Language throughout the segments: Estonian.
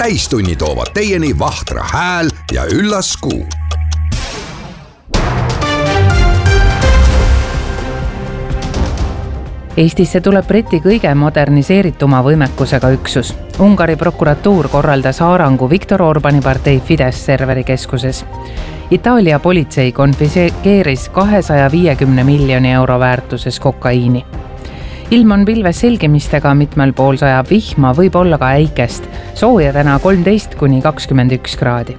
täistunni toovad teieni Vahtra hääl ja üllas Kuu. Eestisse tuleb Briti kõige moderniseerituma võimekusega üksus. Ungari prokuratuur korraldas haarangu Viktor Orbani partei Fidesz serverikeskuses. Itaalia politsei konfiskeeris 250 miljoni euro väärtuses kokaiini. Ilm on pilves selgimistega, mitmel pool sajab vihma, võib olla ka äikest. Sooja täna 13–21 kraadi.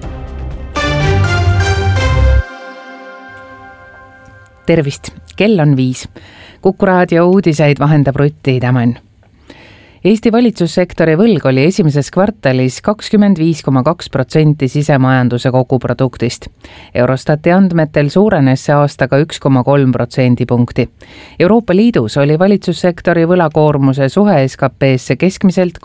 Tervist, kell on 5. Kuku raadio uudiseid vahendab Rutti Tämän. Eesti valitsussektori võlg oli esimeses kvartalis 25,2% sisemajanduse koguproduktist. Eurostati andmetel suurenes see aastaga 1,3% punkti. Euroopa Liidus oli valitsussektori võlakoormuse suhe SKP-sse keskmiselt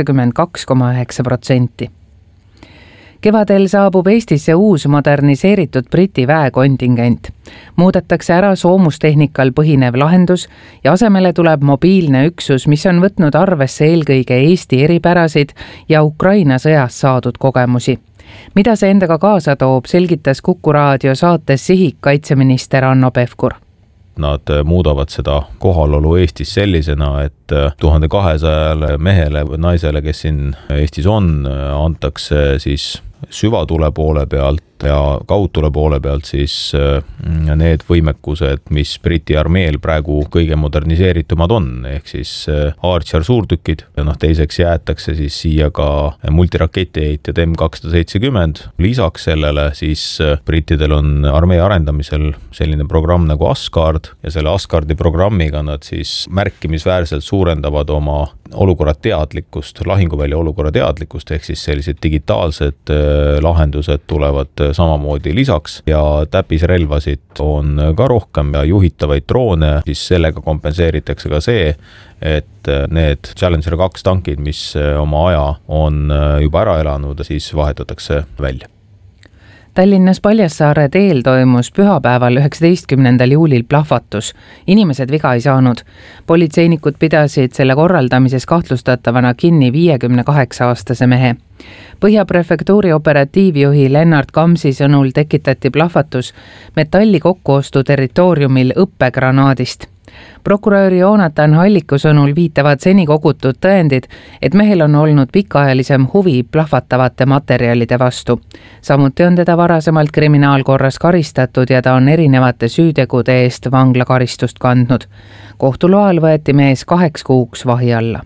82,9%. Kevadel saabub Eestisse uus moderniseeritud Briti väekontingent. Muudetakse ära soomustehnikal põhinev lahendus ja asemele tuleb mobiilne üksus, mis on võtnud arvesse eelkõige Eesti eripärasid ja Ukraina sõjas saadud kogemusi. Mida see endaga kaasa toob, selgitas Kuku raadio saates Sihik kaitseminister Hanno Pevkur. Nad muudavad seda kohalolu Eestis sellisena, et 1200 mehele või naisele, kes siin Eestis on, antakse siis süvatule poole pealt ja kaudtule poole pealt siis need võimekused, mis Briti armeel praegu kõige moderniseeritumad on, ehk siis Archer suurtükid. Teiseks jäetakse siis siia ka multiraketiheitjad M270. Lisaks sellele siis brittidel on armee arendamisel selline programm nagu Asgard ja selle Asgardi programmiga nad siis märkimisväärselt suurendavad oma olukorra teadlikkust, lahinguvälja olukorra teadlikkust, ehk siis sellised digitaalsed lahendused tulevad samamoodi lisaks ja täppisrelvasid on ka rohkem ja juhitavaid droone, siis sellega kompenseeritakse ka see, et need Challenger 2 tankid, mis oma aja on juba ära elanud, siis vahetatakse välja. Tallinnas Paljassaare teel toimus pühapäeval 19. juulil plahvatus. Inimesed viga ei saanud. Politseinikud pidasid selle korraldamises kahtlustatavana kinni 58-aastase mehe. Põhjaprefektuuri operatiivjuhi Lennart Kamsi sõnul tekitati plahvatus metalli kokkuostu territooriumil õppegranaadist. Prokuröri Joonatan Halliku sõnul viitavad seni kogutud tõendid, et mehel on olnud pikaajalisem huvi plahvatavate materjalide vastu. Samuti on teda varasemalt kriminaalkorras karistatud ja ta on erinevate süütegude eest vanglakaristust kandnud. Kohtuloal võeti mees 2 kuuks vahi alla.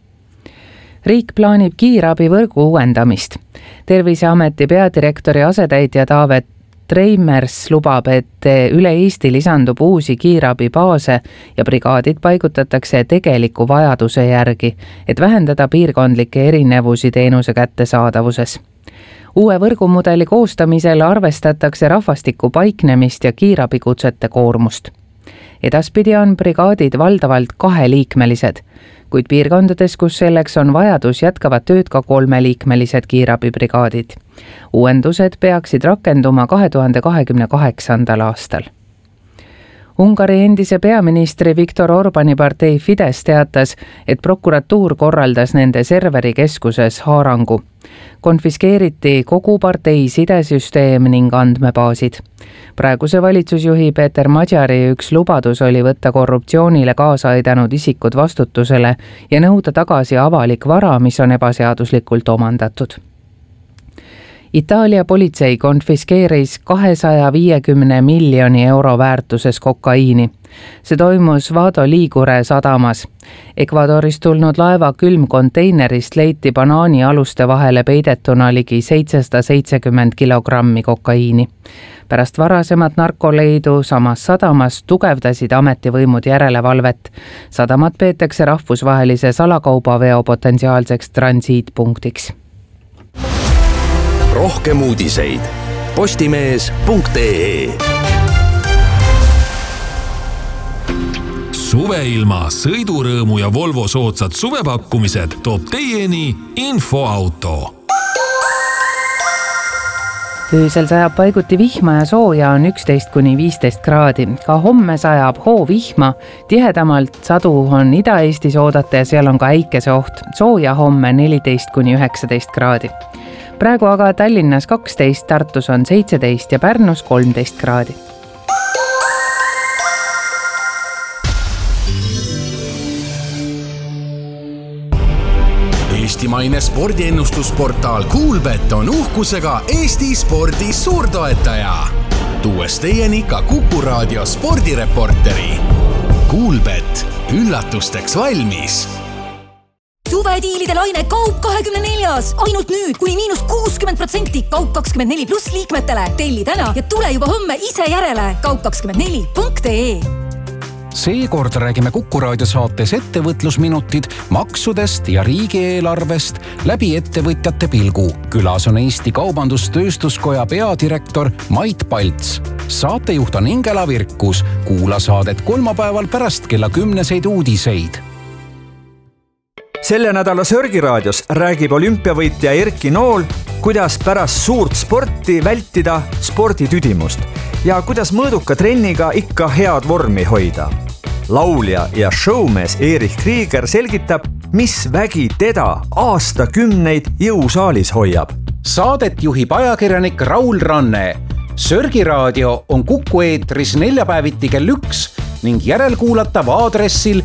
Riik plaanib kiirabivõrgu uuendamist. Terviseameti peadirektori asetäitja Taavet Treimers lubab, et üle Eesti lisandub uusi kiirabibaase ja brigaadid paigutatakse tegeliku vajaduse järgi, et vähendada piirkondlikke erinevusi teenuse kättesaadavuses. Uue võrgumudeli koostamisel arvestatakse rahvastiku paiknemist ja kiirabikutsete koormust. Edaspidi on brigaadid valdavalt 2-liikmelised, kuid piirkondades, kus selleks on vajadus, jätkavad tööd ka 3-liikmelised kiirabibrigaadid. Uuendused peaksid rakenduma 2028. aastal. Ungari endise peaministri Viktor Orbani partei Fidesz teatas, et prokuratuur korraldas nende serverikeskuses haarangu. Konfiskeeriti kogu partei sidesüsteem ning andmebaasid. Praeguse valitsusjuhi Peeter Madjari üks lubadus oli võtta korruptsioonile kaasa aidanud isikud vastutusele ja nõuda tagasi avalik vara, mis on ebaseaduslikult omandatud. Itaalia politsei konfiskeeris 250 miljoni euro väärtuses kokaiini. See toimus Vado Ligure sadamas. Ekvadorist tulnud laeva külmkonteinerist leiti banaani aluste vahele peidetuna ligi 770 kilogrammi kokaiini. Pärast varasemat narkoleidu samas sadamas tugevdasid ametivõimud järelevalvet. Sadamat peetakse rahvusvahelise salakaubaveo potentsiaalseks transiitpunktiks. Rohkem uudiseid postimees.ee. Suveilma, sõidurõõmu ja Volvo soodsad suvepakkumised toob teieni Infoauto. Öösel sajab paiguti vihma ja sooja on 11–15 kraadi. Ka homme sajab hoovihma, tihedamalt sadu on Ida-Eestis oodata ja seal on ka äikeseoht. Sooja homme 14–19 kraadi. Praegu aga Tallinnas 12, Tartus on 17 ja Pärnus 13 kraadi. Eestimaine spordiennustusportaal Kuulbet on uhkusega Eesti spordi suurtoetaja. Tuues teieni ka Kuku Raadio spordireporteri. Kuulbet, üllatusteks valmis. Suvediilide laine Kaup 24. Ainult nüüd kuni -60% Kaup 24 pluss liikmetele. Telli täna ja tule juba homme ise järele. kaup24.ee. Seekord räägime Kuku Raadio saates ettevõtlusminutid maksudest ja riigieelarvest läbi ettevõtjate pilgu. Külas on Eesti Kaubandus-Tööstuskoja peadirektor Mait Palts. Saatejuht on Ingela Virkus. Kuula saadet kolmapäeval pärast kella 10 uudiseid. Selle nädala Sörgiraadios räägib olümpiavõitja Erki Nool, kuidas pärast suurt sporti vältida sporditüdimust ja kuidas mõõduka trenniga ikka head vormi hoida. Laulja ja showmees Erich Krieger selgitab, mis vägi teda aastakümneid jõusaalis hoiab. Saadet juhib ajakirjanik Raul Ranne. Sörgiraadio on Kuku eetris neljapäeviti kell 1 ning järelkuulatav aadressil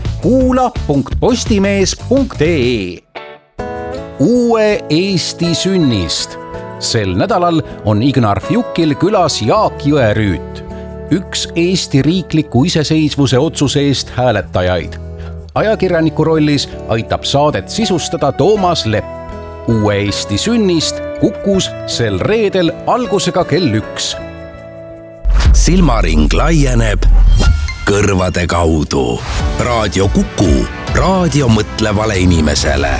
kuula.postimees.ee. Uue Eesti sünnist. Sel nädalal on Ignar Fjukil külas Jaak Jõerüüt, üks Eesti riikliku iseseisvuse otsuse eest hääletajaid. Ajakirjaniku rollis aitab saadet sisustada Toomas Lepp. Uue Eesti sünnist Kukus sel reedel algusega kell 1. Silmaring laieneb kõrvade kaudu. Raadio Kuku, raadio mõtlevale inimesele.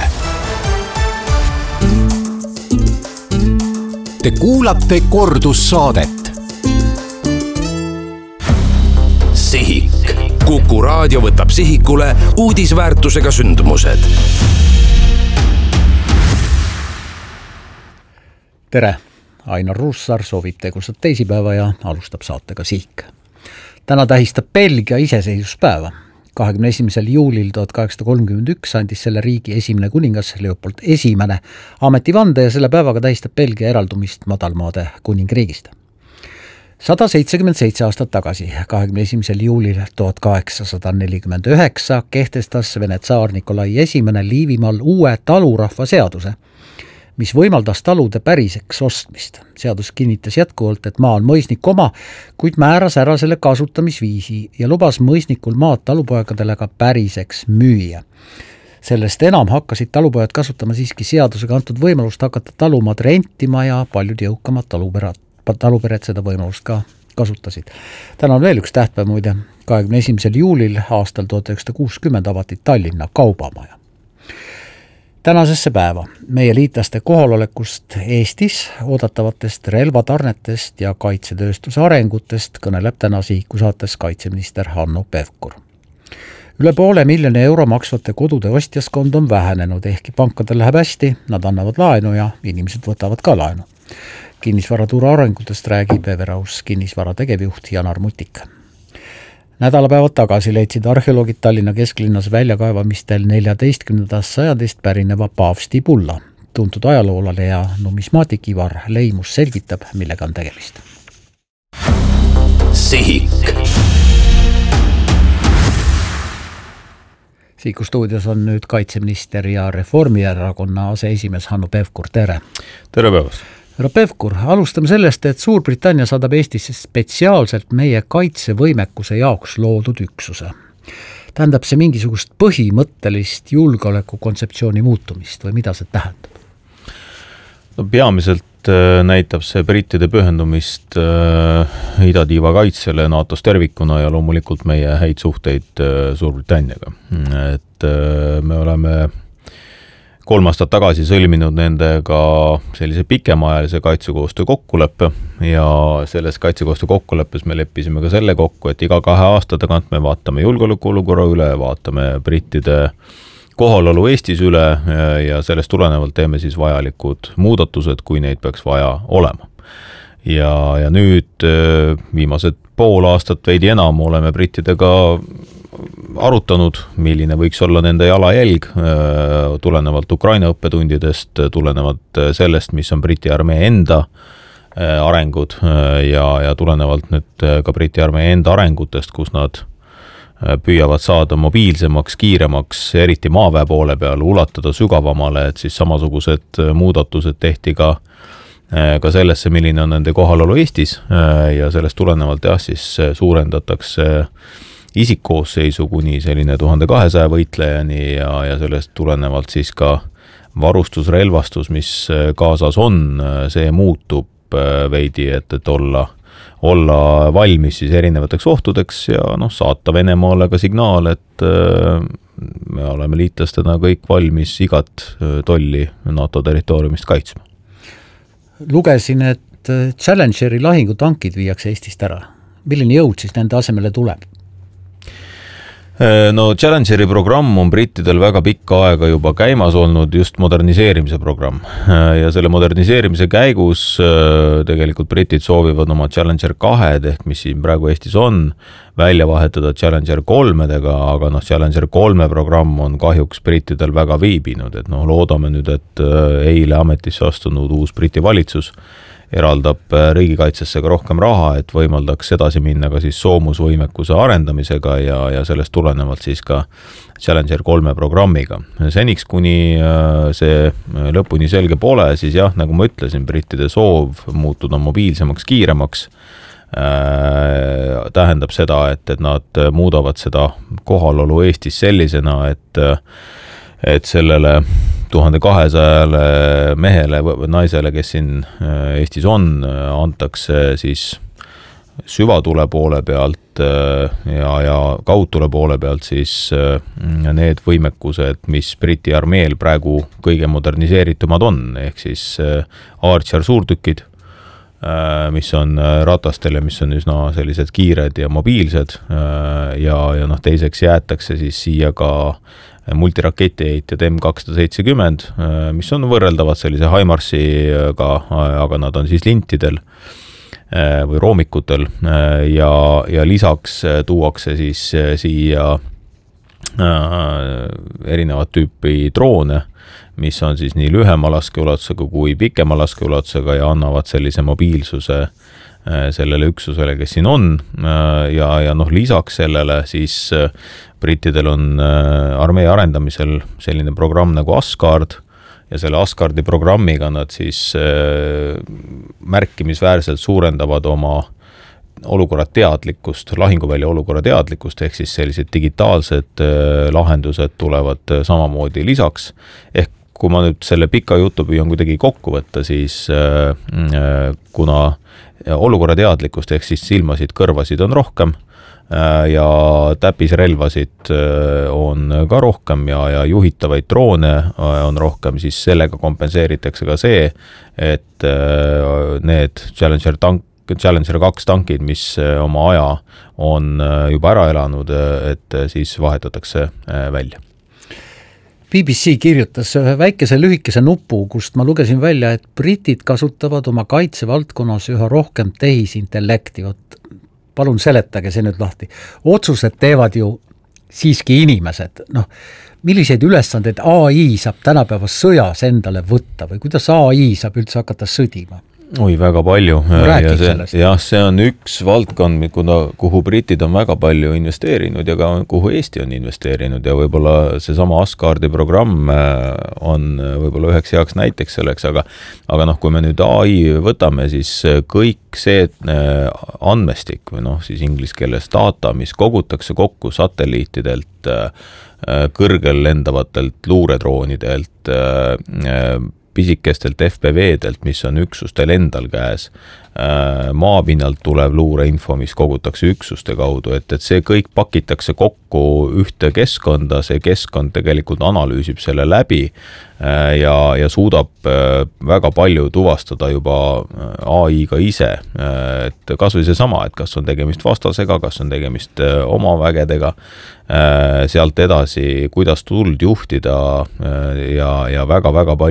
Te kuulate kordussaadet. Sihik. Kuku raadio võtab sihikule uudisväärtusega sündmused. Tere! Ainar Ruussaar soovib tegusat teisipäeva ja alustab saatega Sihik. Täna tähistab Belgia iseseisvuspäeva. 21. juulil 1831 andis selle riigi esimene kuningas Leopold I ametivande ja selle päevaga tähistab Belgia eraldumist madalmaade kuningriigist. 177 aastat tagasi, 21. juulil 1849 kehtestas Vene tsaar Nikolai I Liivimaal uue talurahva seaduse, mis võimaldas talude päriseks ostmist. Seadus kinnitas jätkuvalt, et maa on mõisnik oma, kuid määras ära selle kasutamisviisi ja lubas mõisnikul maad talupoegadele ka päriseks müüa. Sellest enam hakkasid talupojad kasutama siiski seadusega antud võimalust hakata talumaad rentima ja paljud jõukamad talupered seda võimalust ka kasutasid. Täna on veel üks tähtpäev muide. 21. juulil aastal 1960 avati Tallinna kaubamaja. Tänasesse päeva meie liitlaste kohalolekust Eestis, oodatavatest relvatarnetest ja kaitsetööstuse arengutest kõneleb täna Sihiku saates kaitseminister Hanno Pevkur. Üle €500 000 maksvate kodude ostjaskond on vähenenud, ehkki pankadel läheb hästi, nad annavad laenu ja inimesed võtavad ka laenu. Kinnisvaraturu arengutest räägib Everaus kinnisvara tegevjuht Janar Mutik. Nädalapäevad tagasi leidsid arheoloogid Tallinna kesklinnas väljakaevamistel 14. sajandist pärineva paavsti pulla. Tuntud ajaloolane ja numismaatik Ivar Leimus selgitab, millega on tegemist. Sihik. Sihiku stuudios on nüüd kaitseminister ja Reformierakonna aseesimees Hanno Pevkur, tere! Tere päevast! Härra Pevkur, alustame sellest, et Suurbritannia saadab Eestisse spetsiaalselt meie kaitsevõimekuse jaoks loodud üksuse. Tähendab see mingisugust põhimõttelist julgeolekukontseptsiooni muutumist või mida see tähendab? No, peamiselt näitab see brittide pühendumist idatiiva kaitsele NATOs tervikuna ja loomulikult meie häid suhteid Suurbritanniaga. Et me oleme 3 aastat tagasi sõlminud nendega sellise pikemaajalise kaitsekoostöö kokkuleppe ja selles kaitsekoostöö kokkuleppes me leppisime ka selle kokku, et iga 2 aasta tagant me vaatame julgeolekuolukorra üle, vaatame brittide kohalolu Eestis üle ja sellest tulenevalt teeme siis vajalikud muudatused, kui neid peaks vaja olema. ja nüüd viimased pool aastat veidi enam oleme brittidega arutanud, milline võiks olla nende jalajälg tulenevalt Ukraina õppetundidest, tulenevalt sellest, mis on Briti armee enda arengud ja tulenevalt nüüd ka Briti armee enda arengutest, kus nad püüavad saada mobiilsemaks, kiiremaks, eriti maaväe poole peal, ulatada sügavamale, et siis samasugused muudatused tehti ka sellesse, milline on nende kohalolu Eestis ja sellest tulenevalt siis suurendatakse isikkoosseisu kuni selline 1200 võitlejani ja sellest tulenevalt siis ka varustusrelvastus, mis kaasas on, see muutub veidi, et olla valmis siis erinevateks ohtudeks ja saata Venemaale ka signaal, et me oleme liitlastena kõik valmis igat tolli NATO territooriumist kaitsma. Lugesin, et Challengeri lahingutankid viiakse Eestist ära. Milline jõud siis nende asemele tuleb? No Challengeri programm on brittidel väga pikka aega juba käimas olnud, just moderniseerimise programm. Ja selle moderniseerimise käigus tegelikult britid soovivad oma Challenger 2, ehk mis siin praegu Eestis on, välja vahetada Challenger 3-dega, aga Challenger 3 programm on kahjuks brittidel väga viibinud, et loodame nüüd, et eile ametisse astunud uus Briti valitsus eraldab riigikaitsesse ka rohkem raha, et võimaldaks edasi minna ka siis soomusvõimekuse arendamisega ja sellest tulenevalt siis ka Challenger 3 programmiga. Seniks, kuni see lõpuni selge pole, siis jah, nagu ma ütlesin, brittide soov muutuda mobiilsemaks, kiiremaks tähendab seda, et nad muudavad seda kohalolu Eestis sellisena, et sellele 1200 mehele või naisele, kes siin Eestis on, antakse siis süvatule poole pealt ja kaudtule poole pealt siis need võimekused, mis Briti armeel praegu kõige moderniseeritumad on, ehk siis Archer suurtükid, mis on ratastel ja mis on üsna sellised kiired ja mobiilsed ja teiseks jäetakse siis siia ka multiraketiheitjad M270, mis on võrreldavad sellise HIMARS-iga, aga nad on siis lintidel või roomikutel ja lisaks tuuakse siis siia erinevat tüüpi droone, mis on siis nii lühema laskeulatusega kui pikema laskeulatusega ja annavad sellise mobiilsuse sellele üksusele, kes siin on ja lisaks sellele siis brittidel on armee arendamisel selline programm nagu Asgard ja selle Asgardi programmiga nad siis märkimisväärselt suurendavad oma olukorra teadlikkust, lahinguvälja olukorra teadlikkust, ehk siis sellised digitaalsed lahendused tulevad samamoodi lisaks. Ehk kui ma nüüd selle pika jutu püüan kuidagi kokku võtta, siis kuna olukorra teadlikkust ehk siis silmasid, kõrvasid on rohkem ja täppisrelvasid on ka rohkem ja juhitavaid droone on rohkem, siis sellega kompenseeritakse ka see, et need Challenger 2 tankid, mis oma aja on juba ära elanud, et siis vahetatakse välja. BBC kirjutas ühe väikese lühikese nupu, kust ma lugesin välja, et britid kasutavad oma kaitsevaldkonnas üha rohkem tehisintellekti. Palun seletage see nüüd lahti. Otsused teevad ju siiski inimesed. Milliseid ülesandeid AI saab tänapäevas sõjas endale võtta või kuidas AI saab üldse hakata sõdima? Oi, väga palju. See on üks valdkond, kuhu britid on väga palju investeerinud ja ka kuhu Eesti on investeerinud ja võib-olla see sama Asgardi programm on võib-olla üheks heaks näiteks selleks, aga kui me nüüd AI võtame, siis kõik see andmestik või siis inglise keeles data, mis kogutakse kokku satelliitidelt, kõrgel lendavatelt luuredroonidelt, pisikestelt FPV-delt, mis on üksustel endal käes, maapinnalt tulev luureinfo, mis kogutakse üksuste kaudu, et see kõik pakitakse kokku ühte keskkonda, see keskkond tegelikult analüüsib selle läbi ja suudab väga palju tuvastada juba AI-ga ise, et kas või see sama, et kas on tegemist vastasega, kas on tegemist oma vägedega, sealt edasi, kuidas tuld juhtida ja väga-väga palju muud,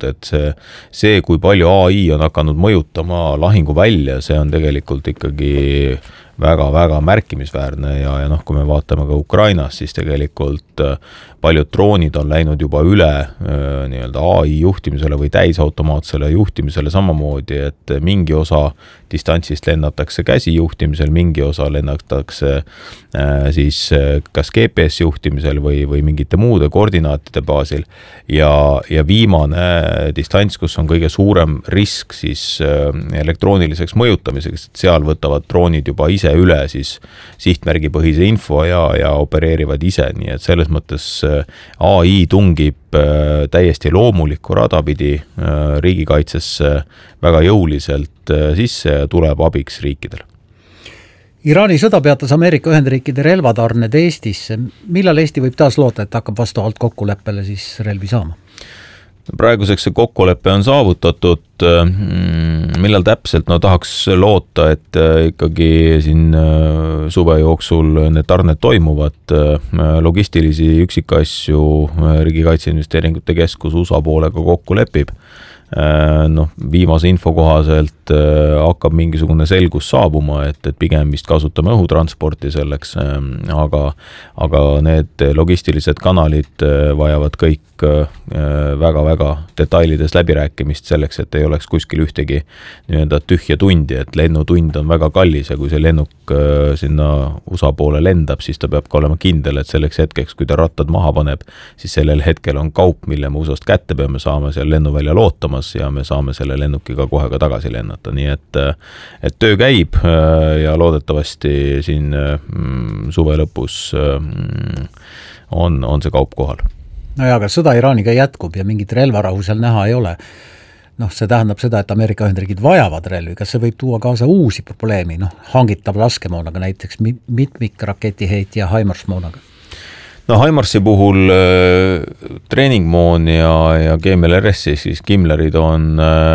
et see, kui palju AI on hakanud mõjutama lahinguvälja, see on tegelikult ikkagi väga-väga märkimisväärne ja noh, kui me vaatame ka Ukrainas, siis tegelikult paljud droonid on läinud juba üle nii-öelda AI juhtimisele või täisautomaatsele juhtimisele samamoodi, et mingi osa distantsist lennatakse käsijuhtimisel, mingi osa lennatakse siis kas GPS juhtimisel või mingite muude koordinaatide baasil ja viimane distants, kus on kõige suurem risk siis elektrooniliseks mõjutamiseks, et seal võtavad droonid juba ise üle siis sihtmärgipõhise info ja opereerivad ise, nii et selles mõttes AI tungib täiesti loomulikku rada pidi riigikaitsesse väga jõuliselt sisse ja tuleb abiks riikidele. Iraani sõda peatas Ameerika Ühendriikide relvatarned Eestisse. Millal Eesti võib taas loota, et hakkab vastavalt kokkuleppele siis relvi saama? Praeguseks see kokkulepe on saavutatud, millal täpselt, tahaks loota, et ikkagi siin suve jooksul need tarned toimuvad, logistilisi üksikasju Riigi Kaitseinvesteeringute Keskus USA poolega kokku lepib. Viimase info kohaselt hakkab mingisugune selgus saabuma, et pigem vist kasutame õhutransporti selleks, aga need logistilised kanalid vajavad kõik väga-väga detailides läbirääkimist selleks, et ei oleks kuskil ühtegi nii-öelda tühja tundi, et lennutund on väga kallis ja kui see lennuk sinna USA poole lendab, siis ta peab ka olema kindel, et selleks hetkeks, kui ta rattad maha paneb, siis sellel hetkel on kaup, mille me USA-st kätte peame saama seal lennuväljal ootamas ja me saame selle lennukiga kohe ka tagasi lennata, nii et töö käib ja loodetavasti siin suve lõpus on see kaup kohal. No ja, aga sõda Iraaniga jätkub ja mingit relvarahu seal näha ei ole. See tähendab seda, et Ameerika Ühendriigid vajavad relvi. Kas see võib tuua kaasa uusi probleemi, hangitav laskemoonaga, näiteks mitmikraketiheitja HIMARS-moonaga? HIMARS-i puhul treeningmoon ja GMLRS, siis Gimlerid on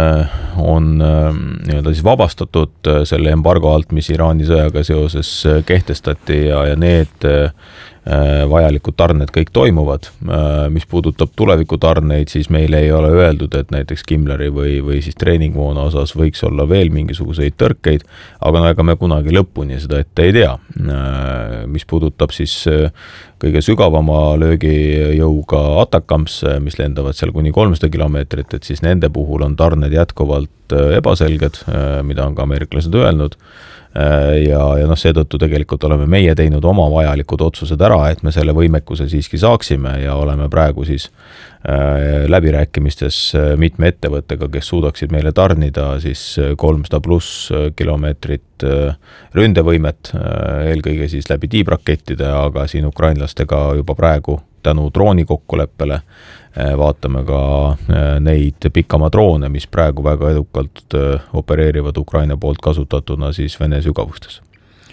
nii-öelda siis vabastatud selle embargo alt, mis Iraani sõjaga seoses kehtestati ja need vajalikud tarned kõik toimuvad. Mis puudutab tulevikutarneid, siis meile ei ole öeldud, et näiteks Gimleri või siis treeningmoona osas võiks olla veel mingisuguseid tõrkeid, aga ega me kunagi lõpuni seda ette ei tea. Mis puudutab siis kõige sügavama löögijõuga Atacams, mis lendavad seal kuni 300 kilomeetrit, et siis nende puhul on tarned jätkuvalt ebaselged, mida on ka ameeriklased öelnud. Ja seetõttu tegelikult oleme meie teinud oma vajalikud otsused ära, et me selle võimekuse siiski saaksime ja oleme praegu siis läbirääkimistes mitme ettevõttega, kes suudaksid meile tarnida siis 300+ kilomeetrit ründevõimet, eelkõige siis läbi tiibrakettide, aga siin ukrainlastega juba praegu tänu drooni kokkuleppele vaatame ka neid pikama droone, mis praegu väga edukalt opereerivad Ukraina poolt kasutatuna siis Vene sügavustes.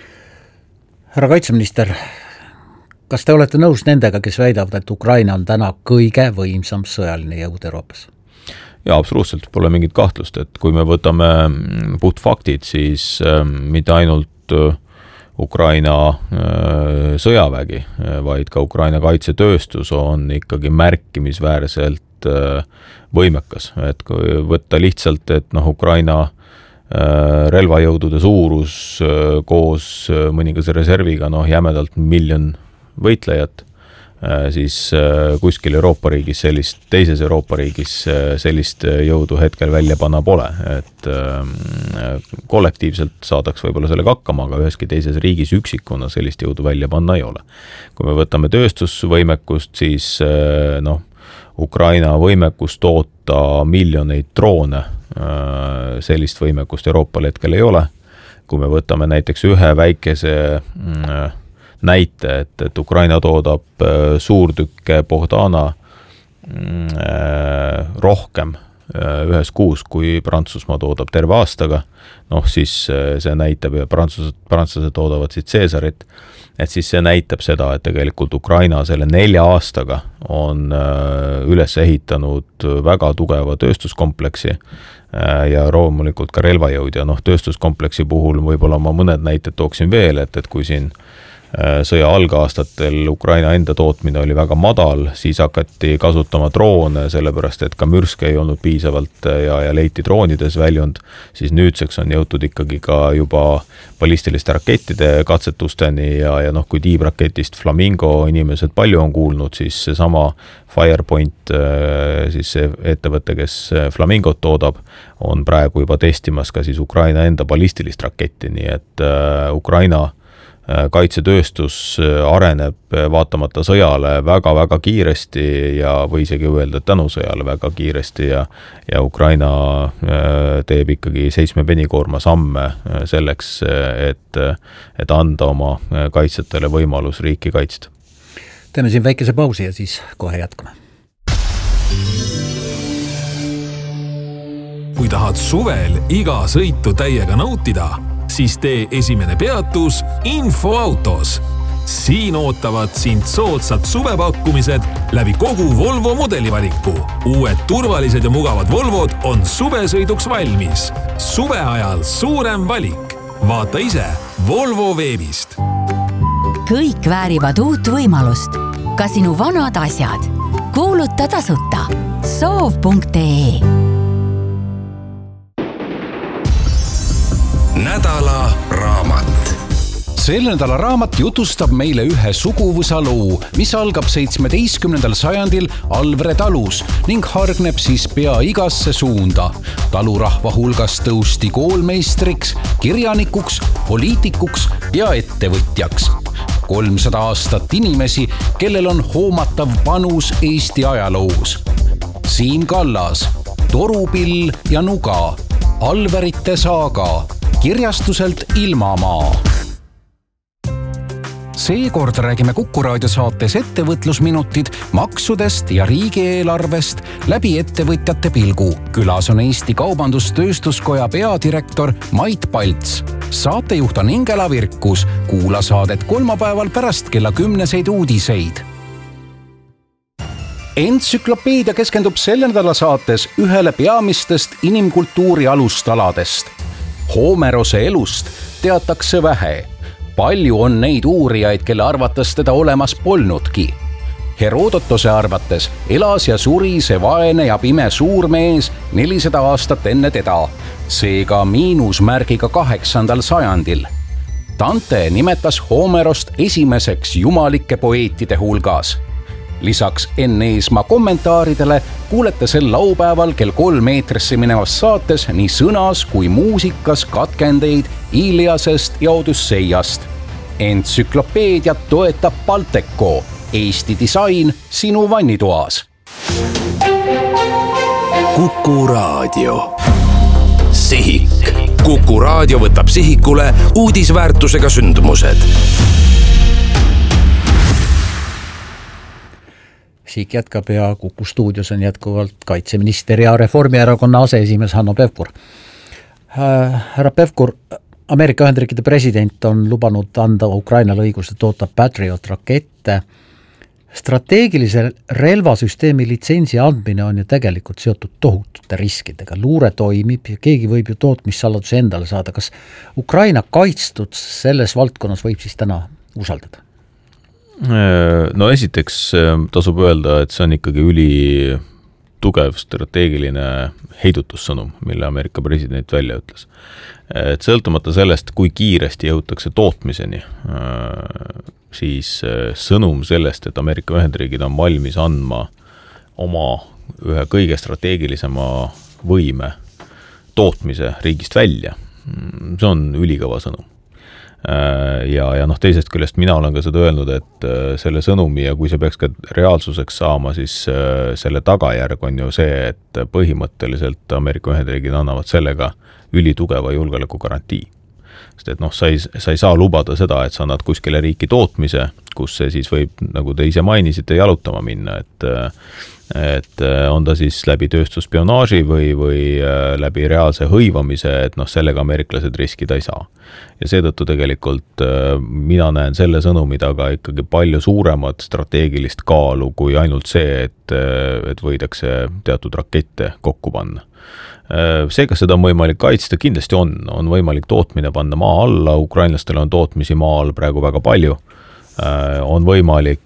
Härra kaitseminister, kas te olete nõus nendega, kes väidavad, et Ukraina on täna kõige võimsam sõjaline jõud Euroopas? Ja absoluutselt pole mingit kahtlust, et kui me võtame puhtfaktid, siis mitte ainult Ukraina sõjavägi, vaid ka Ukraina kaitsetööstus on ikkagi märkimisväärselt võimekas. Et kui võtta lihtsalt, et Ukraina relvajõudude suurus koos mõningase reserviga jämedalt 1 miljon võitlejat, siis kuskil Euroopa riigis teises Euroopa riigis sellist jõudu hetkel välja panna pole, et kollektiivselt saadaks võib-olla sellega hakkama, aga üheski teises riigis üksikuna sellist jõudu välja panna ei ole. Kui me võtame tööstusvõimekust, siis Ukraina võimekus toota miljoneid droone, sellist võimekust Euroopal hetkel ei ole. Kui me võtame näiteks ühe väikese näite, et Ukraina toodab suurtükke Bogdana rohkem ühes kuus, kui Prantsusmaa toodab terve aastaga, siis see näitab ja prantslased toodavad siis Caesarit, et siis see näitab seda, et tegelikult Ukraina selle 4 aastaga on üles ehitanud väga tugeva tööstuskompleksi ja loomulikult ka relvajõud ja tööstuskompleksi puhul võib-olla ma mõned näited tooksin veel, et kui siin sõja algaastatel Ukraina enda tootmine oli väga madal, siis hakati kasutama droone, sellepärast et ka mürske ei olnud piisavalt ja leiti droonides väljund, siis nüüdseks on jõutud ikkagi ka juba ballistiliste rakettide katsetusteni ja kui tiibraketist Flamingo inimesed palju on kuulnud, siis seesama Firepoint, siis see ettevõte, kes Flamingot toodab, on praegu juba testimas ka siis Ukraina enda ballistilist raketti, nii et Ukraina kaitsetööstus areneb vaatamata sõjale väga-väga kiiresti ja või isegi öelda tänu sõjale väga kiiresti ja Ukraina teeb ikkagi 7 penikoorma samme selleks, et anda oma kaitsjatele võimalus riiki kaitsta. Teeme siin väikese pausi ja siis kohe jätkame. Kui tahad suvel iga sõitu täiega nautida, siis tee esimene peatus Infoautos. Siin ootavad sind soodsad suvepakkumised läbi kogu Volvo modelivaliku. Uued turvalised ja mugavad Volvod on suvesõiduks valmis. Suve ajal suurem valik. Vaata ise Volvo veebist. Kõik väärivad uut võimalust. Ka sinu vanad asjad. Kuuluta tasuta. Soov.ee Nädala raamat. Selle nädala raamat jutustab meile ühe suguvõsa loo, mis algab 17. sajandil Alvre talus ning hargneb siis pea igasse suunda. Talurahva hulgas tõusti koolmeistriks, kirjanikuks, poliitikuks ja ettevõtjaks. 300 aastat inimesi, kellel on hoomatav panus Eesti ajaloos. Siim Kallas, Torupill ja Nuga, Alverite saaga, kirjastuselt Ilmamaa. Seekord räägime Kuku Raadio saates ettevõtlusminutid maksudest ja riigieelarvest läbi ettevõtjate pilgu. Külas on Eesti Kaubandus-Tööstuskoja peadirektor Mait Palts. Saatejuht on Ingela Virkus. Kuula saadet kolmapäeval pärast kella 10 uudiseid. Entsüklopeedia keskendub selle nädala saates ühele peamistest inimkultuuri alustaladest. Homerose elust teatakse vähe. Palju on neid uurijaid, kelle arvates teda olemas polnudki. Herodotose arvates elas ja suri see vaene ja pime suurmees 400 aastat enne teda, seega miinusmärgiga 8. sajandil. Dante nimetas Homerost esimeseks jumalike poeetide hulgas. Lisaks Enn Eesmaa kommentaaridele kuulete sel laupäeval kell 3 eetrisse minevas saates nii sõnas kui muusikas katkendeid Iliasest ja Odüsseiast. Entsüklopeediat toetab Balteco, Eesti disain sinu vannitoas. Kuku Raadio. Sihik. Kuku Raadio võtab sihikule uudisväärtusega sündmused. Siik jätkab ja Kuku stuudios on jätkuvalt kaitseminister ja Reformierakonna aseesimees Hanno Pevkur. Härra Pevkur, Ameerika Ühendriikide president on lubanud anda Ukrainale õiguse toota Patriot rakette. Strateegilise relvasüsteemi litsentsi andmine on ju tegelikult seotud tohutute riskidega. Luure toimib ja keegi võib ju tootmissaladuse endale saada. Kas Ukraina kaitstud selles valdkonnas võib siis täna usaldada? No esiteks tasub öelda, et see on ikkagi üli tugev strateegiline heidutussõnum, mille Ameerika president välja ütles. Et sõltumata sellest, kui kiiresti jõutakse tootmiseni, siis sõnum sellest, et Ameerika Ühendriigid on valmis andma oma ühe kõige strateegilisema võime tootmise riigist välja, see on ülikõva sõnum. Ja teisest küljest mina olen ka seda öelnud, et selle sõnumi ja kui see peaks ka reaalsuseks saama, siis selle tagajärg on ju see, et põhimõtteliselt Ameerika Ühendriigid annavad sellega ülitugeva julgeoleku garantii. Sest et sa ei saa lubada seda, et sa annad kuskile riiki tootmise kus see siis võib, nagu te ise mainisite, jalutama minna, et on ta siis läbi tööstusspionaaži või läbi reaalse hõivamise, et sellega ameeriklased riskida ei saa. Ja seetõttu tegelikult mina näen selle sõnumi taga ikkagi palju suuremat strateegilist kaalu kui ainult see, et võidakse teatud rakette kokku panna. See, kas seda on võimalik kaitsta, kindlasti on võimalik tootmine panna maa alla, ukrainlastel on tootmisi maa all praegu väga palju, on võimalik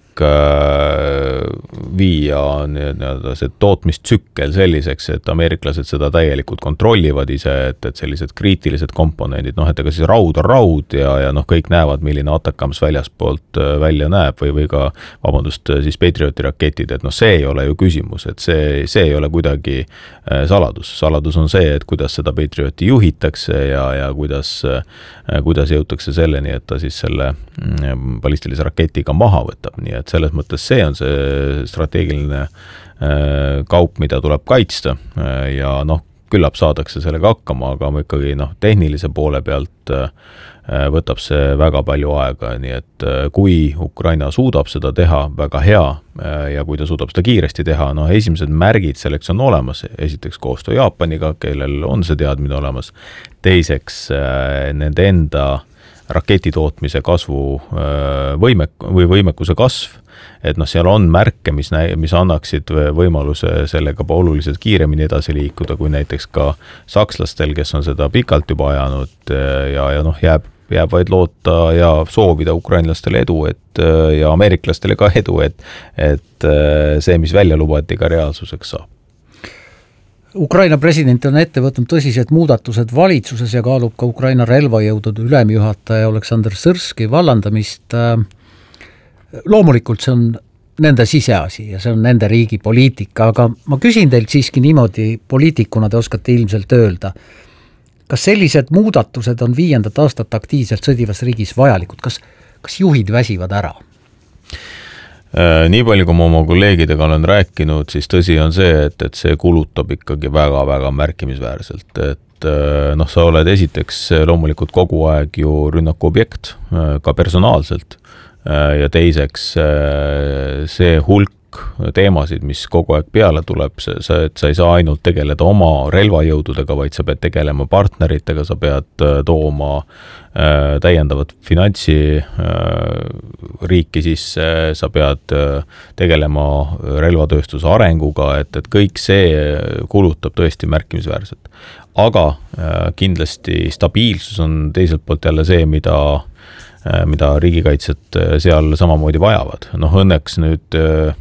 viia see tootmistsükkel selliseks, et ameeriklased seda täielikult kontrollivad ise, et sellised kriitilised komponendid, et ega siis raud on raud ja kõik näevad, milline Atakams väljaspoolt välja näeb või ka, siis Patrioti raketid, et see ei ole ju küsimus, et see ei ole kuidagi saladus. Saladus on see, et kuidas seda Patrioti juhitakse ja kuidas jõutakse selleni, et ta siis selle ballistilise raketiga maha võtab, nii et selles mõttes see on see strateegiline kaup, mida tuleb kaitsta ja küllap saadakse sellega hakkama, aga ikkagi tehnilise poole pealt võtab see väga palju aega, nii et kui Ukraina suudab seda teha väga hea ja kui ta suudab seda kiiresti teha, esimesed märgid selleks on olemas, esiteks koostöö Jaapaniga, kellel on see teadmine olemas, teiseks nende enda raketitootmise kasvu võimekuse kasv, et seal on märke, mis annaksid võimaluse sellega oluliselt kiiremini edasi liikuda, kui näiteks ka sakslastel, kes on seda pikalt juba ajanud ja jääb vaid loota ja soovida ukrainlastele edu, ja ameeriklastele ka edu, et see, mis välja lubati, ka reaalsuseks saab. Ukraina president on ette võtnud tõsised muudatused valitsuses ja kaalub ka Ukraina relvajõudude ülemjuhataja Oleksandr Sõrski vallandamist. Loomulikult see on nende siseasi ja see on nende riigi poliitika, aga ma küsin teilt siiski niimoodi, poliitikuna te oskate ilmselt öelda, kas sellised muudatused on 5. aastat aktiivselt sõdivas riigis vajalikud, kas juhid väsivad ära? Nii palju, kui ma oma kolleegidega olen rääkinud, siis tõsi on see, et see kulutab ikkagi väga-väga märkimisväärselt, et sa oled esiteks loomulikult kogu aeg ju rünnaku objekt, ka personaalselt, ja teiseks see hulk teemasid, mis kogu aeg peale tuleb, et sa ei saa ainult tegeleda oma relvajõududega, vaid sa pead tegelema partneritega, sa pead tooma täiendavat finantsi riiki sisse, sa pead tegelema relvatööstuse arenguga, et kõik see kulutab tõesti märkimisväärselt. Aga kindlasti stabiilsus on teiselt poolt jälle see, mida riigikaitset seal samamoodi vajavad. Õnneks nüüd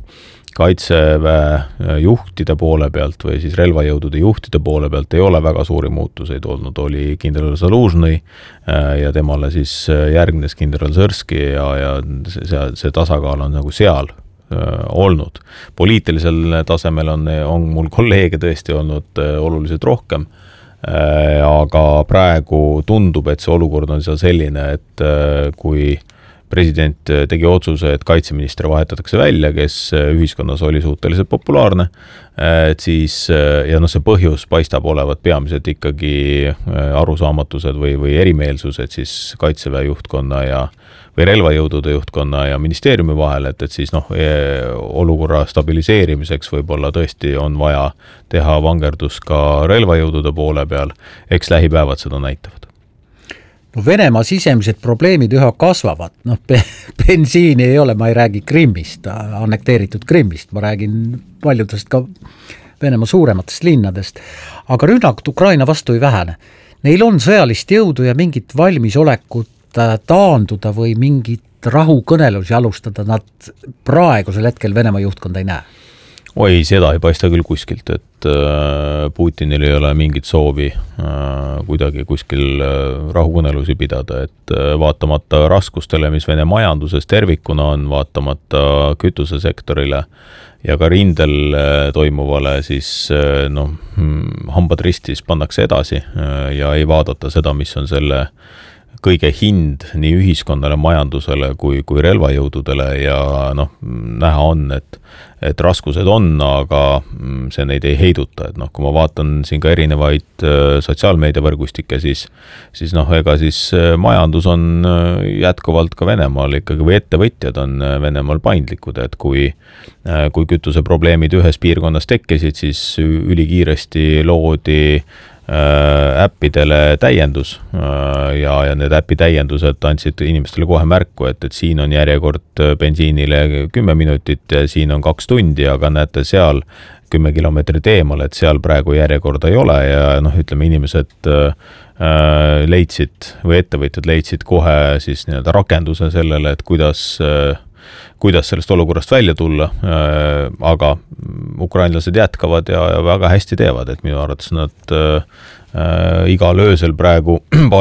kaitseväe juhtide poole pealt või siis relvajõudude juhtide poole pealt ei ole väga suuri muutuseid olnud, oli kindral Zalužnõi ja temale siis järgnes kindral Sõrski ja see tasakaal on nagu seal olnud. Poliitilisel tasemel on mul kolleege tõesti olnud oluliselt rohkem, aga praegu tundub, et see olukord on seal selline, et kui president tegi otsuse, et kaitseminister vahetatakse välja, kes ühiskonnas oli suhteliselt populaarne, et siis, ja see põhjus paistab olevat peamiselt ikkagi arusaamatused või erimeelsused siis kaitseväe juhtkonna või relvajõudude juhtkonna ja ministeeriumi vahel, et siis olukorra stabiliseerimiseks võib-olla tõesti on vaja teha vangerdus ka relvajõudude poole peal, eks lähipäevad seda näitavad. Venemaa sisemised probleemid üha kasvavad, bensiini ei ole, ma ei räägi Krimmist, annekteeritud Krimmist, ma räägin paljudest ka Venemaa suurematest linnadest, aga rünnakud Ukraina vastu ei vähene. Neil on sõjalist jõudu ja mingit valmisolekut taanduda või mingit rahukõnelusi alustada, nad praegusel hetkel Venemaa juhtkonda ei näe. Oi, seda ei paista küll kuskilt, et Putinil ei ole mingit soovi kuidagi kuskil rahukõnelusi pidada, et vaatamata raskustele, mis Vene majanduses tervikuna on, vaatamata kütusesektorile ja ka rindel toimuvale, siis hambad ristis pannakse edasi ja ei vaadata seda, mis on selle kõige hind nii ühiskonnale, majandusele kui relvajõududele ja näha on, et raskused on, aga see neid ei heiduta, et kui ma vaatan siin ka erinevaid sotsiaalmeediavõrgustikke, siis ega siis majandus on jätkuvalt ka Venemaal ikkagi või ettevõtjad on Venemaal paindlikud, et kui kütuseprobleemid ühes piirkonnas tekkisid, siis ülikiiresti loodi äppidele täiendus ja need äpi täiendused andsid inimestele kohe märku, et siin on järjekord bensiinile 10 minutit ja siin on 2 tundi, aga näete seal 10 kilomeetrit eemal, et seal praegu järjekorda ei ole ja ütleme, inimesed leidsid või ettevõtjad leidsid kohe siis nii-öelda rakenduse sellele, et kuidas sellest olukorrast välja tulla, aga ukrainlased jätkavad ja väga hästi teevad, et minu arvates nad igal öösel praegu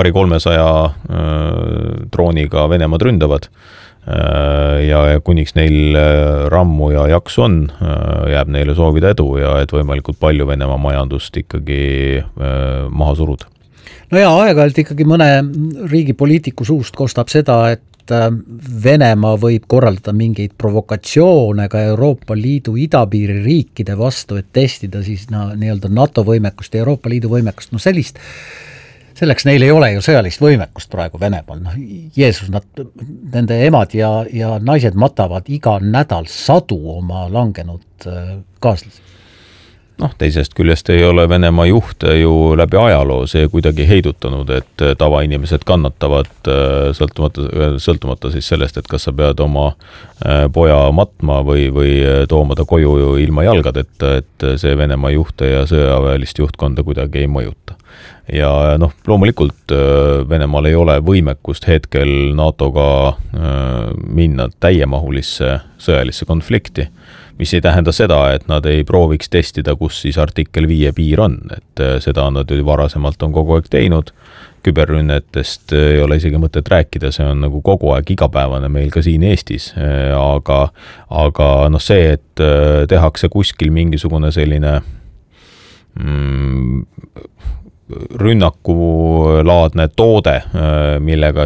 200-300 drooniga Venemaad ründavad ja kuniks neil rammu ja jaksu on, jääb neile soovida edu ja et võimalikult palju Venemaa majandust ikkagi maha suruda. No ja aeg-ajalt ikkagi mõne riigi poliitiku suust kostab seda, et Venemaa võib korraldada mingeid provokatsioone ka Euroopa Liidu idapiiri riikide vastu, et testida siis nii-öelda NATO võimekust ja Euroopa Liidu võimekust. Selleks neil ei ole ju sõjalist võimekust praegu Venemaal. Jeesus, nende emad ja naised matavad iga nädal sadu oma langenud kaaslasi. Teisest küljest ei ole Venemaa juhte ju läbi ajaloo see kuidagi heidutanud, et tavainimesed kannatavad sõltumata siis sellest, et kas sa pead oma poja matma või tooma ta koju ilma jalgadeta, et see Venemaa juhte ja sõjaväelist juhtkonda kuidagi ei mõjuta. Ja loomulikult Venemaal ei ole võimekust hetkel NATO-ga minna täiemahulisse sõjalisse konflikti, mis ei tähenda seda, et nad ei prooviks testida, kus siis artikkel 5 piir on, et seda nad varasemalt on kogu aeg teinud. Küberrünnetest ei ole isegi mõtet rääkida, see on nagu kogu aeg igapäevane meil ka siin Eestis, aga see, et tehakse kuskil mingisugune selline rünnakulaadne toode, millega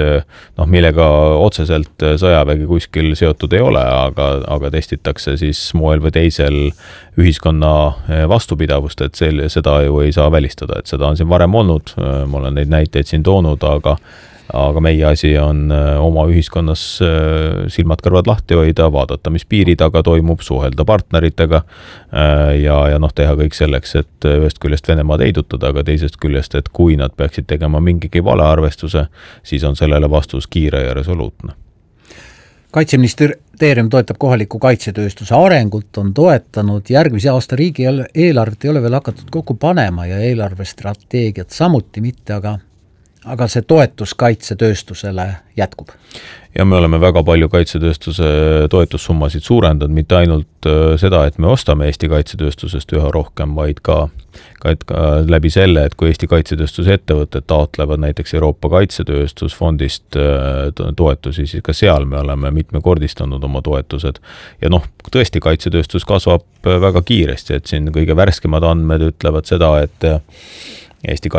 otseselt sõjavägi kuskil seotud ei ole, aga testitakse siis moel või teisel ühiskonna vastupidavust, et seda ju ei saa välistada, et seda on siin varem olnud, ma olen neid näiteid siin toonud, aga meie asi on oma ühiskonnas silmad-kõrvad lahti hoida, vaadata, mis piiri taga toimub, suhelda partneritega ja teha kõik selleks, et ühest küljest Venemaad heidutada, aga teisest küljest, et kui nad peaksid tegema mingigi valearvestuse, siis on sellele vastus kiire ja resoluutne. Kaitseministeerium toetab kohaliku kaitsetööstuse arengut, on toetanud järgmise aasta riigi eelarvet ei ole veel hakatud kokku panema ja eelarvestrateegiat samuti mitte, aga see toetus kaitsetööstusele jätkub. Ja me oleme väga palju kaitsetööstuse toetussummasid suurendanud, mitte ainult seda, et me ostame Eesti kaitsetööstusest üha rohkem, vaid ka läbi selle, et kui Eesti kaitsetööstuse ettevõtted taotlevad näiteks Euroopa kaitsetööstusfondist toetusi, siis ka seal me oleme mitmekordistanud oma toetused. Ja tõesti kaitsetööstus kasvab väga kiiresti, et siin kõige värskemad andmed ütlevad seda, et Eesti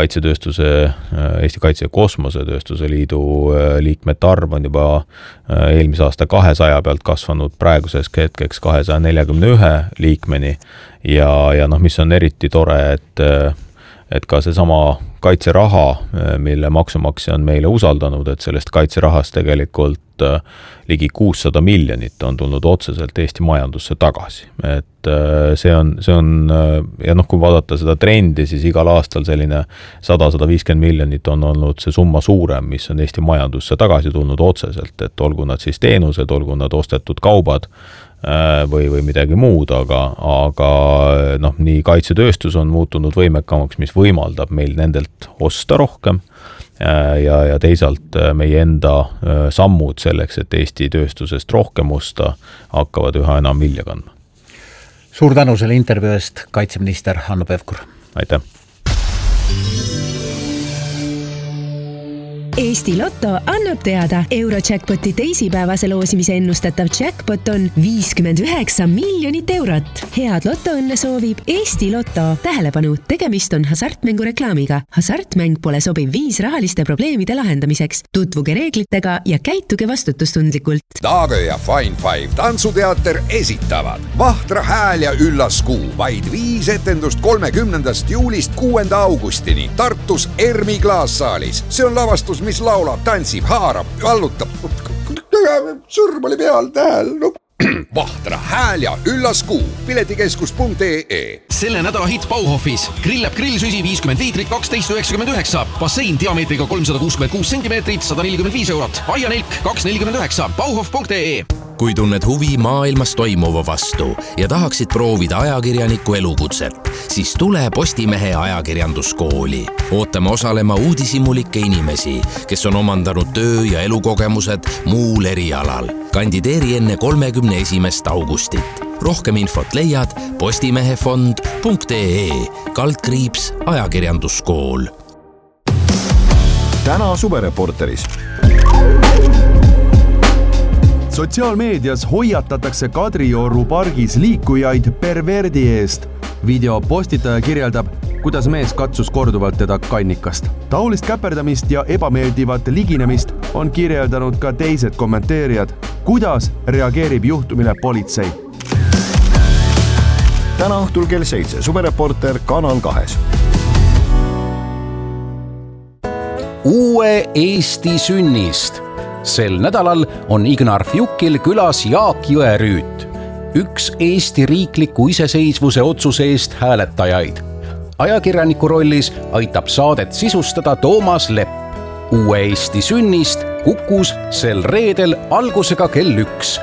Kaitse- ja Kosmosetööstuse Liidu liikmete arv on juba eelmise aasta 200 pealt kasvanud praeguseks hetkeks 241 liikmeni ja mis on eriti tore, et ka seesama kaitseraha, mille maksumaksja on meile usaldanud, et sellest kaitserahast tegelikult ligi 600 miljonit on tulnud otseselt Eesti majandusse tagasi. Et see on ja kui vaadata seda trendi, siis igal aastal selline 100-150 miljonit on olnud see summa suurem, mis on Eesti majandusse tagasi tulnud otseselt, et olgu nad siis teenused, olgu nad ostetud kaubad või midagi muud, aga nii kaitsetööstus on muutunud võimekamaks, mis võimaldab meil nendelt osta rohkem ja teisalt meie enda sammud selleks, et Eesti tööstusest rohkem osta, hakkavad üha enam vilja kandma. Suur tänu selle intervjuu eest, kaitseminister Hanno Pevkur. Aitäh! Eesti Lotto annab teada, Eurojackpoti teisipäevase loosimise ennustatav jackpot on 59 miljonit eurot. Head lotoõnne soovib Eesti Lotto. Tähelepanu, tegemist on hasartmängureklaamiga. Hasartmäng pole sobiv viis rahaliste probleemide lahendamiseks. Tutvuge reeglitega ja käituge vastutustundlikult. Daage ja Fine Five tantsuteater esitavad Vahtra hääl ja üllas kuu. Vaid 5 etendust 30. juulist 6. augustini Tartus Ermi klaassaalis. See on lavastus, mis laulab, tantsib, haarab, vallutab. Sõrm oli peal, tähel. Vahtra hääl ja üllas kuu. Piletikeskus.ee. Selle nädala hitt Bauhofis. Grillab grillsüsi 50 liitrit 12,99. Bassein diameetriga 366 cm 145 eurot. Aianelk 2,49. Bauhof.ee. Kui tunned huvi maailmas toimuva vastu ja tahaksid proovida ajakirjaniku elukutset, siis tule Postimehe ajakirjanduskooli. Ootame osalema uudishimulikke inimesi, kes on omandanud töö- ja elukogemused muul erialal. Kandideeri enne 31. augustit. Rohkem infot leiad postimehefond.ee /ajakirjanduskool. Täna Suvereporteris. Sotsiaalmeedias hoiatatakse Kadrioru pargis liikujaid perverdi eest. Video postitaja kirjeldab, kuidas mees katsus korduvalt teda kannikast. Taolist käperdamist ja ebameeldivat liginemist on kirjeldanud ka teised kommenteerijad. Kuidas reageerib juhtumile politsei? Täna õhtul kell 7. Suvereporter Kanal 2. Uue Eesti sünnist. Sel nädalal on Ignar Fjukil külas Jaak Jõerüüt, üks Eesti riikliku iseseisvuse otsuse eest hääletajaid. Ajakirjaniku rollis aitab saadet sisustada Toomas Lepp. Uue Eesti sünnist Kukus sel reedel algusega kell 1.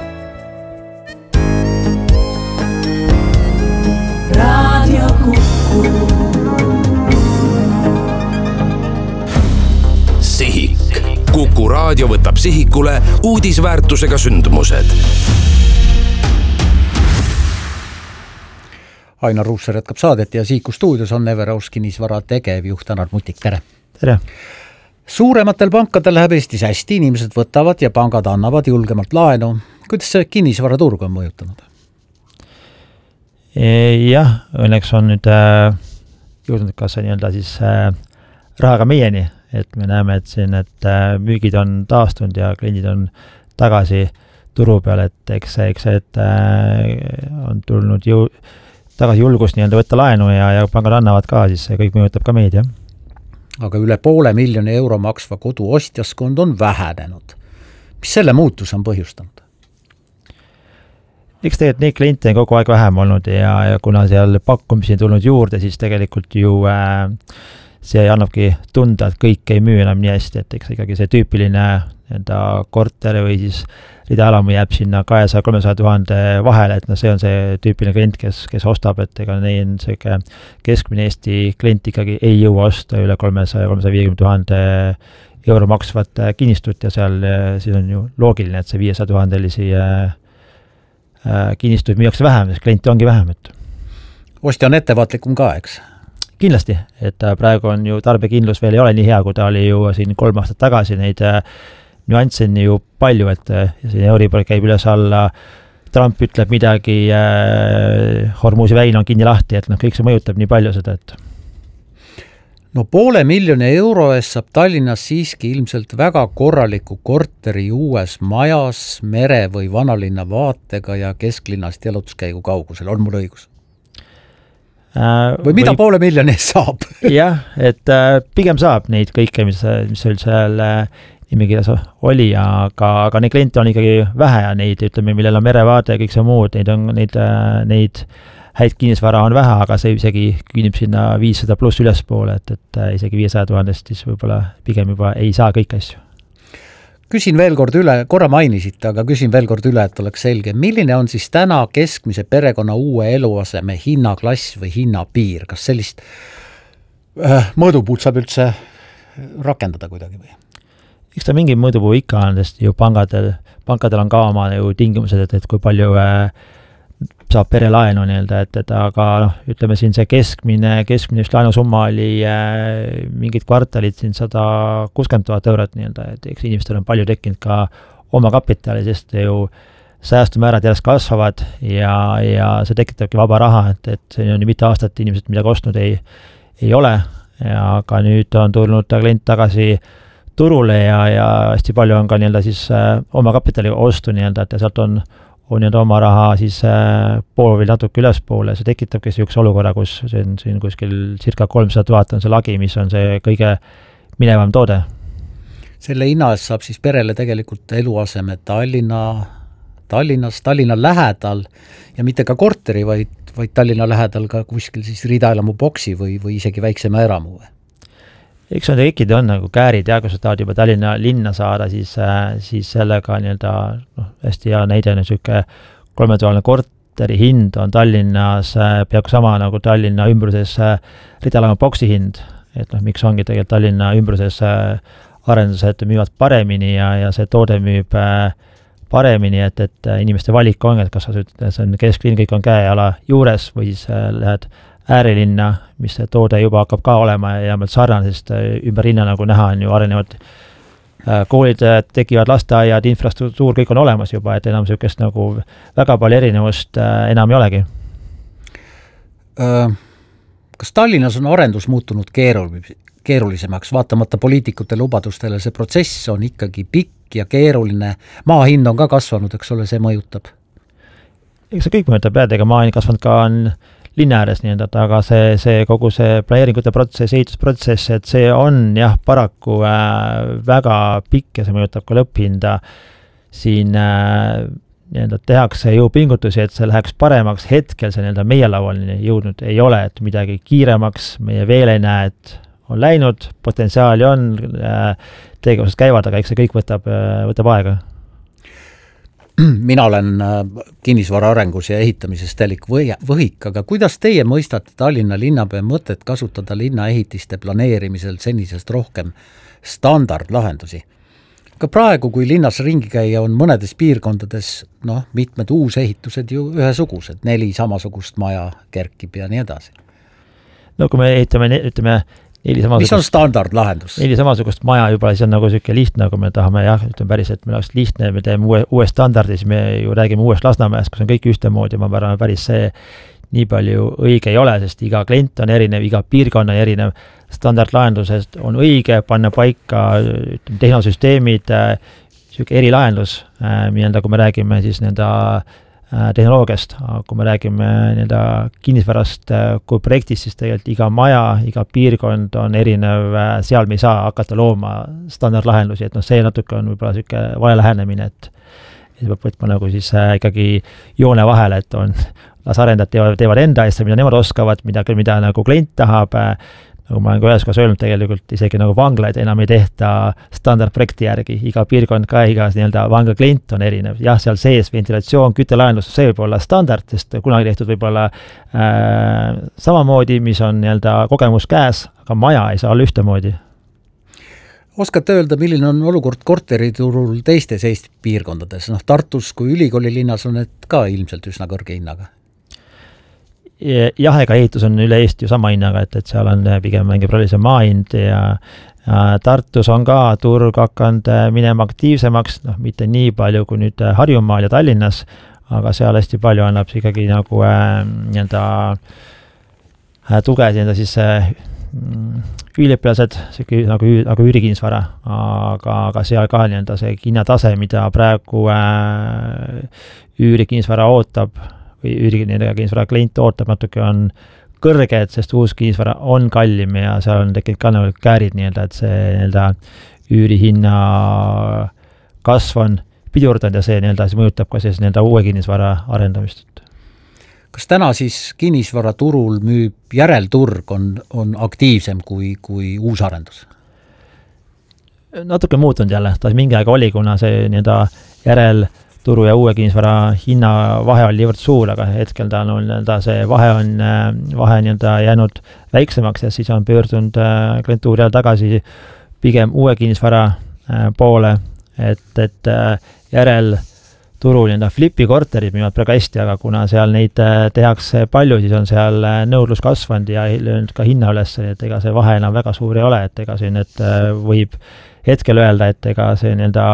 Radio Kuku. Sihik. Kuku raadio võtab sihikule uudisväärtusega sündmused. Ainar Ruussaar jätkab saadet ja Sihiku stuudios on Everaus kinnisvara tegevjuht Anar Mutik, tere! Tere! Suurematel pankadel läheb Eestis hästi, inimesed võtavad ja pangad annavad julgemalt laenu. Kuidas see kinnisvaraturg on mõjutanud? Jah, õnneks on nüüd jõudnud kas nii-öelda siis rahaga meieni, et me näeme, et siin, et müügid on taastunud ja kliendid on tagasi turu peal, et eks on tulnud tagasi julgust nii-öelda võtta laenu ja pangad annavad ka, siis see kõik mõjutab ka meid, jah. Aga üle 500 miljoni euro maksva kodu ostjaskond on vähenenud. Mis selle muutus on põhjustanud? Eks tegelikult neid kliente on kogu aeg vähem olnud ja kuna seal pakkumisi on tulnud juurde, siis tegelikult ju see annabki tunda, et kõik ei müü enam nii hästi, et eks ikkagi see tüüpiline korter või siis ridaalamu jääb sinna 200-300 000 vahele, et see on see tüüpiline klient, kes ostab, et ega neil on keskmine Eesti klient ikkagi ei jõua osta üle 300-350 000 euro maksvat kinnistut ja seal siis on ju loogiline, et see 500 000 kinnistuid müüakse vähem, sest kliente ongi vähem. Ostja on ettevaatlikum ka, eks? Kindlasti, et praegu on ju tarbekindlus veel ei ole nii hea, kui ta oli ju siin 3 aastat tagasi, neid nüansse on ju palju, et siin Euribor käib üles alla, Trump ütleb midagi, Hormuzi väin on kinni lahti, et kõik see mõjutab nii palju seda, et no 500 miljoni euro eest saab Tallinnas siiski ilmselt väga korraliku korteri uues majas, mere või vanalinna vaatega ja kesklinnast jalutuskäigu kaugusel, on mul õigus? Või mida 500 miljoni eest saab? Jah, et pigem saab neid kõike, mis seal nimekirjas oli, aga neid kliente on ikkagi vähe ja neid, ütleme, millel on merevaade ja kõik see muud, neid häid kinnisvara on vähe, aga see isegi küünib sinna 500 pluss ülespoole, et isegi 500 000 siis võib-olla pigem juba ei saa kõiki asju. Küsin veel kord üle, korra mainisite, aga küsin veel kord üle, et oleks selge. Milline on siis täna keskmise perekonna uue eluaseme hinnaklass või hinnapiir? Kas sellist mõõdupuud saab üldse rakendada kuidagi või? Eks ta mingi mõõdupuu ikka on, sest ju pankadel on ka oma ju tingimused, et kui palju saab perelaenu nii-öelda, et aga ütleme siin see keskmine just laenusumma oli mingid kvartalid siin 160 000 eurot nii-öelda, et eks inimestel on palju tekkinud ka oma kapitali, sest ju säästumäärad järjest kasvavad ja see tekitabki vaba raha, et see on ju mitte aastat inimesed midagi ostnud ei ole, aga nüüd on tulnud klient tagasi turule ja hästi palju on ka nii-öelda siis oma kapitali ostu nii-öelda, et sealt on nii-öelda oma raha siis pool või natuke ülespoole, see tekitabki üks olukorra, kus see on siin kuskil circa 300 000 on see lagi, mis on see kõige minevam toode. Selle hinna eest saab siis perele tegelikult eluaseme Tallinnas, Tallinna lähedal ja mitte ka korteri, vaid Tallinna lähedal ka kuskil siis ridaelamu boksi või isegi väiksema eramu. Eks on tekkida on nagu käärid ja kui sa tahad juba Tallinna linna saada, siis sellega nii-öelda hästi hea näide on niisugune 3000 korteri hind on Tallinnas peaaegu sama nagu Tallinna ümbruses ridaelamu boksi hind, et miks ongi tegelikult Tallinna ümbruses arendused müüvad paremini ja see toode müüb paremini, et inimeste valik on, et kas see on kesklinn, kõik on käeala juures või siis lähed äärelinna, mis see toode juba hakkab ka olema ja sarnane, sest ümber linna nagu näha on ju arenevad koolid, tekivad lasteaiad, infrastruktuur, kõik on olemas juba, et enam niisugust nagu väga palju erinevust enam ei olegi. Kas Tallinnas on arendus muutunud keerulisemaks, vaatamata poliitikute lubadustele, see protsess on ikkagi pikk ja keeruline, maa hind on ka kasvanud, eks ole, see mõjutab? Eks see kõik mõjutab, ega maa hind kasvanud ka on linna ääres nii-öelda, aga see kogu see planeeringute protsess, ehitusprotsess, et see on jah, paraku väga pikk ja see mõjutab ka lõpphinda. Siin nii-öelda tehakse ju pingutusi, et see läheks paremaks, hetkel see nii-öelda meie laualini jõudnud ei ole, et midagi kiiremaks, meie veel ei näe, et on läinud, potentsiaali on, tegevused käivad, aga eks see kõik võtab aega. Mina olen kinnisvara arengus ja ehitamises telik võhik, aga kuidas teie mõistate Tallinna linnapea mõtet kasutada linnaehitiste planeerimisel senisest rohkem standardlahendusi? Ka praegu, kui linnas ringi käia, on mõnedes piirkondades mitmed uusehitused ju ühesugused, 4 samasugust maja kerkib ja nii edasi. No kui me ehitame, ütleme, mis on standardlahendus? 4 samasugust maja juba, siis on nagu selline lihtne, kui me tahame, ütleme päris, et meil oleks lihtne, me teeme uue standardi, siis me ju räägime uuest Lasnamäest, kus on kõik ühtemoodi, ma arvan, päris see nii palju õige ei ole, sest iga klient on erinev, iga piirkonna erinev, standardlahendusest on õige panna paika tehnosüsteemid, selline erilahendus, kui me räägime siis tehnoloogiast, aga kui me räägime kinnisvarast kui projektist, siis tegelikult iga maja, iga piirkond on erinev, seal me ei saa hakata looma standardlahendusi, et see natuke on võib-olla selline vale lähenemine, et peab võtma nagu siis ikkagi joone vahele, et las arendajad teevad enda eest, mida nemad oskavad, mida nagu klient tahab, nagu ma olen ka ühes kohas öelnud, tegelikult isegi nagu vanglaid enam ei tehta standardprojekti järgi, iga piirkond ka, iga vangla klient on erinev. Jah, seal sees ventilatsioon, küttelahendus, see võib olla standard, sest kunagi tehtud võib olla samamoodi, mis on kogemus käes, aga maja ei saa olla ühtemoodi. Oskate öelda, milline on olukord korteriturul teistes Eesti piirkondades? Tartus kui ülikooli linnas on need ka ilmselt üsna kõrge hinnaga. Jah, ega ehitus on üle Eesti ju sama hinnaga, et seal on pigem mängib rolli see maahind ja Tartus on ka turg hakanud minema aktiivsemaks, mitte nii palju kui nüüd Harjumaal ja Tallinnas, aga seal hästi palju annab ikkagi nagu tuge siis üliõpilased, nagu üürikinnisvara, aga seal ka see hinnatase, mida praegu üürikinnisvara ootab, või üürikinnisvara klient ootab natuke on kõrge, et sest uus kinnisvara on kallim ja seal on tekkinud ka nagu käärid et see üürihinna kasv on pidurdanud ja see mõjutab ka siis uue kinnisvara arendamist. Kas täna siis kinnisvaraturul müüb järelturg on aktiivsem kui uus arendus? Natuke muutunud jälle, ta mingi aeg oli, kuna see järelturu ja uue kinnisvara hinna vahe oli niivõrd suur, aga hetkel ta on see vahe on jäänud väiksemaks ja siis on pöördunud klientuur jälle tagasi pigem uue kinnisvara poole, et järelturu turul nii-öelda flipi korterid müüvad praegu hästi, aga kuna seal neid tehakse palju, siis on seal nõudlus kasvanud ja löönud ka hinna üles, et ega see vahe enam väga suur ei ole, et ega siin võib hetkel öelda, et ega see nii-öelda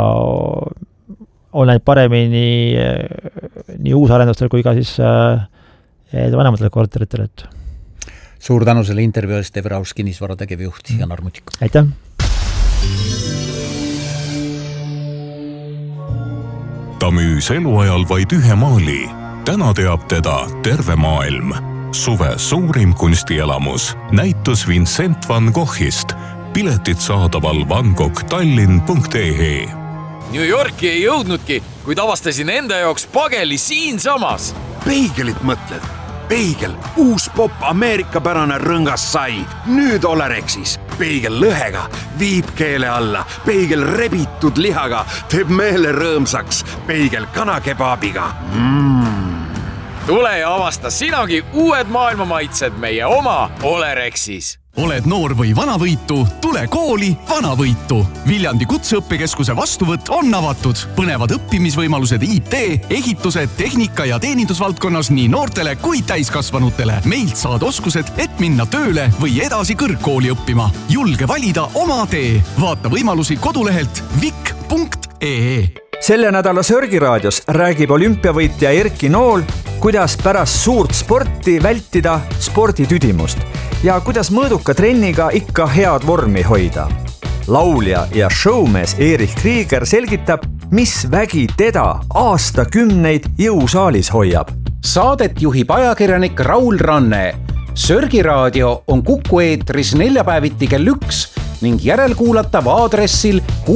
on läinud paremini nii uusarendustel kui ka siis vanematel korteritel, et suur tänu selle intervjuu eest, Everaus kinnisvara tegevjuht Janar Mutik. Aitäh! Ta müüs eluajal vaid ühe maali. Täna teab teda terve maailm. Suve suurim kunstielamus. Näitus Vincent van Goghist. Piletid saadaval vangoghtallinn.ee. New Yorki ei jõudnudki, kuid avastasin enda jaoks pageli siinsamas. Peigelit mõtled? Peigel, uus pop ameerikapärane rõngas sai. Nüüd Olerexis. Peigel lõhega, viib keele alla. Peigel rebitud lihaga, teeb meele rõõmsaks. Peigel kanakebabiga. Tule ja avasta sinagi uued maailmamaitsed meie oma Olerexis. Oled noor või vanavõitu, tule kooli vanavõitu. Viljandi kutseõppekeskuse vastuvõtt on avatud. Põnevad õppimisvõimalused IT, ehituse, tehnika ja teenindusvaldkonnas nii noortele kui täiskasvanutele. Meilt saad oskused, et minna tööle või edasi kõrgkooli õppima. Julge valida oma tee. Vaata võimalusi kodulehelt vik.ee. Selle nädala Sörgiraadios räägib olümpiavõitja Erki Nool, kuidas pärast suurt sporti vältida sporditüdimust ja kuidas mõõduka trenniga ikka head vormi hoida. Laulja ja showmees Erich Krieger selgitab, mis vägi teda aastakümneid jõusaalis hoiab. Saadet juhib ajakirjanik Raul Ranne. Sörgiraadio on Kuku eetris neljapäeviti kell 1 ning järelkuulatav aadressil